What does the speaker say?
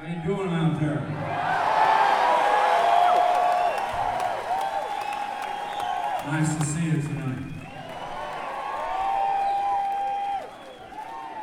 How you doing out there? Nice to see you tonight.